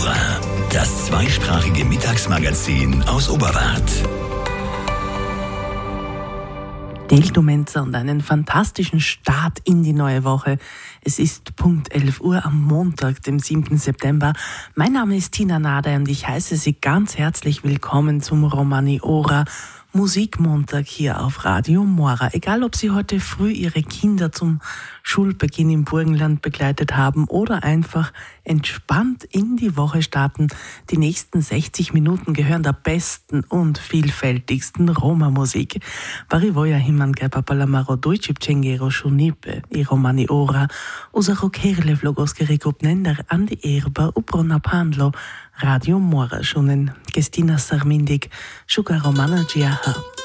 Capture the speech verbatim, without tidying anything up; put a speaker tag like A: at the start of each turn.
A: Ora, das zweisprachige Mittagsmagazin aus Oberwart.
B: Deltumenzer und einen fantastischen Start in die neue Woche. Es ist Punkt elf Uhr am Montag, dem siebten September. Mein Name ist Tina Nader und ich heiße Sie ganz herzlich willkommen zum Romani Ora Musikmontag hier auf Radio Mora. Egal, ob Sie heute früh Ihre Kinder zum Schulbeginn im Burgenland begleitet haben oder einfach entspannt in die Woche starten, die nächsten sechzig Minuten gehören der besten und vielfältigsten Roma-Musik. Varivoja himanka papalamaro dojcipcengero shunipe i Romani Ora, usaho kerle vlogoskere kupnender andi erba uprona pandlo Radio Mora shunen. Gestina Sarmindik, Shuka Romana Giaha.